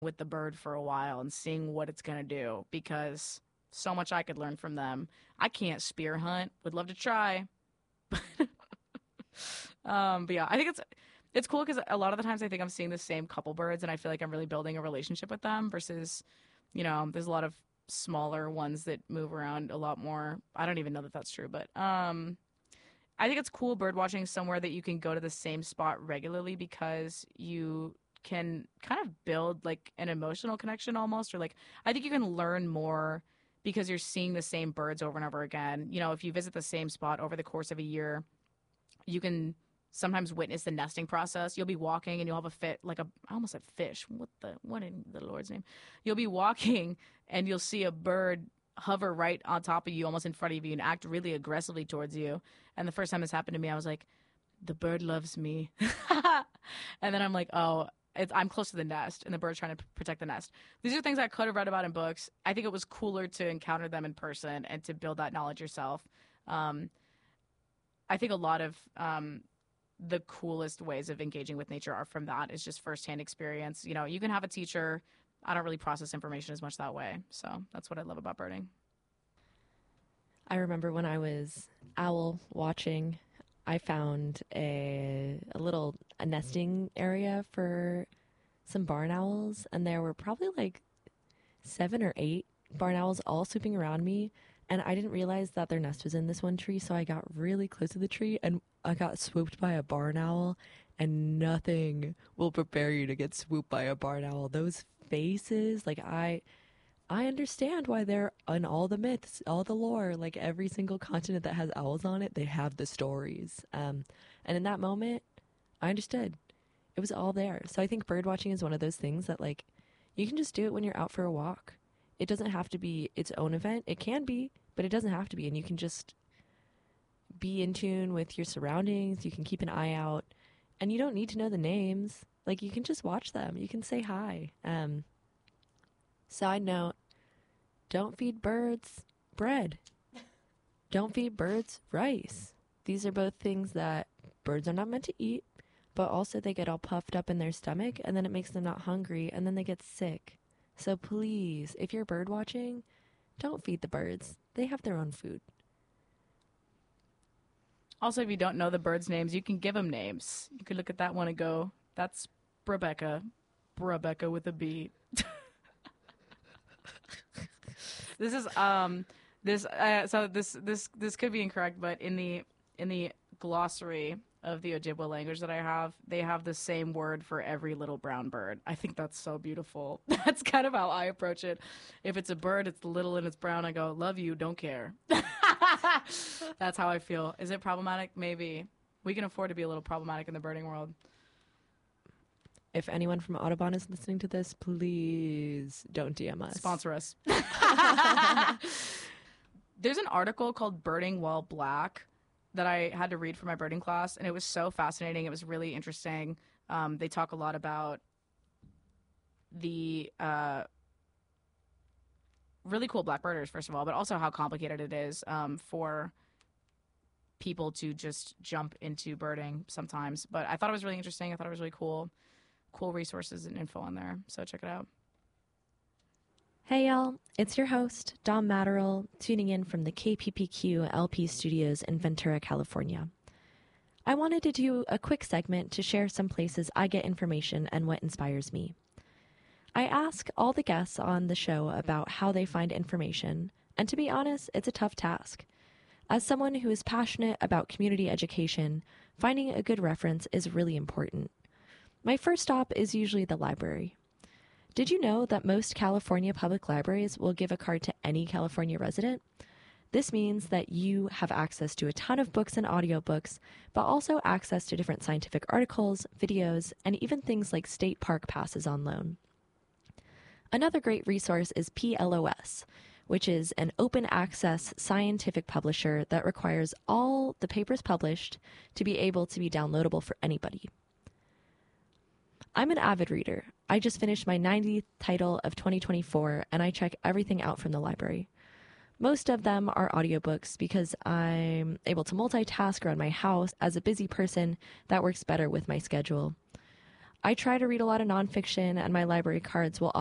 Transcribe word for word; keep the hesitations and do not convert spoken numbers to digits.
with the bird for a while and seeing what it's going to do because so much I could learn from them. I can't spear hunt. Would love to try. Um, but yeah, I think it's it's cool because a lot of the times I think I'm seeing the same couple birds and I feel like I'm really building a relationship with them versus, you know, there's a lot of smaller ones that move around a lot more. I don't even know that that's true, but um, I think it's cool bird watching somewhere that you can go to the same spot regularly because you can kind of build like an emotional connection almost, or like I think you can learn more because you're seeing the same birds over and over again. You know, if you visit the same spot over the course of a year, you can sometimes witness the nesting process. You'll be walking and you'll have a fit, like a, I almost said fish. What the, what in the Lord's name? You'll be walking and you'll see a bird hover right on top of you, almost in front of you, and act really aggressively towards you. And the first time this happened to me, I was like, the bird loves me. And then I'm like, oh, it's, I'm close to the nest, and the bird's trying to p- protect the nest. These are things I could have read about in books. I think it was cooler to encounter them in person and to build that knowledge yourself. Um, I think a lot of um, the coolest ways of engaging with nature are from that. It's just firsthand experience. You know, you can have a teacher. I don't really process information as much that way. So that's what I love about birding. I remember when I was owl watching, I found a a little a nesting area for some barn owls, and there were probably like seven or eight barn owls all swooping around me. And I didn't realize that their nest was in this one tree, so I got really close to the tree and I got swooped by a barn owl. And nothing will prepare you to get swooped by a barn owl. Those faces, like I, I understand why they're in all the myths, all the lore. Like every single continent that has owls on it, they have the stories. Um, and in that moment, I understood. It was all there. So I think bird watching is one of those things that like you can just do it when you're out for a walk. It doesn't have to be its own event. It can be, but it doesn't have to be. And you can just be in tune with your surroundings. You can keep an eye out. And you don't need to know the names. Like, you can just watch them. You can say hi. Um, side note, don't feed birds bread. Don't feed birds rice. These are both things that birds are not meant to eat, but also they get all puffed up in their stomach, and then it makes them not hungry, and then they get sick. So please, if you're bird watching, don't feed the birds. They have their own food. Also, if you don't know the birds' names, you can give them names. You could look at that one and go, that's Rebecca. Rebecca with a B. This is um this uh, so this this this could be incorrect, but in the in the glossary of the Ojibwa language that I have, they have the same word for every little brown bird. I think that's so beautiful. That's kind of how I approach it. If it's a bird, it's little and it's brown, I go, love you, don't care. That's how I feel. Is it problematic? Maybe. We can afford to be a little problematic in the birding world. If anyone from Audubon is listening to this, please don't D M us. Sponsor us. There's an article called Birding While Black that I had to read for my birding class, and it was so fascinating. It was really interesting. Um, they talk a lot about the uh, really cool black birders, first of all, but also how complicated it is um, for people to just jump into birding sometimes. But I thought it was really interesting. I thought it was really cool. Cool resources and info on there, so check it out. Hey y'all, it's your host, Dom Matterall, tuning in from the K P P Q L P studios in Ventura, California. I wanted to do a quick segment to share some places I get information and what inspires me. I ask all the guests on the show about how they find information, and to be honest, it's a tough task. As someone who is passionate about community education, finding a good reference is really important. My first stop is usually the library. Did you know that most California public libraries will give a card to any California resident? This means that you have access to a ton of books and audiobooks, but also access to different scientific articles, videos, and even things like state park passes on loan. Another great resource is P L O S, which is an open access scientific publisher that requires all the papers published to be able to be downloadable for anybody. I'm an avid reader. I just finished my ninetieth title of twenty twenty-four, and I check everything out from the library. Most of them are audiobooks because I'm able to multitask around my house. As a busy person, that works better with my schedule. I try to read a lot of nonfiction, and my library cards will